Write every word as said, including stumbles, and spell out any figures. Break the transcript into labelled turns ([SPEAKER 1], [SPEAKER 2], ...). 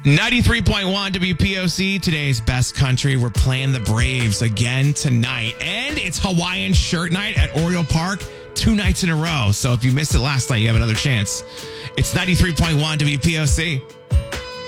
[SPEAKER 1] ninety-three point one W P O C, today's best country. We're playing the Braves again tonight. And it's Hawaiian shirt night at Oriole Park two nights in a row. So if you missed it last night, you have another chance. It's ninety-three point one W P O C.